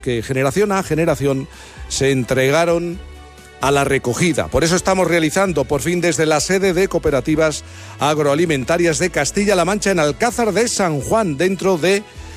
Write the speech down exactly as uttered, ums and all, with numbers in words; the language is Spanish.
que generación a generación se entregaron a la recogida. Por eso estamos realizando, por fin, desde la sede de Cooperativas Agroalimentarias de Castilla-La Mancha, en Alcázar de San Juan, dentro de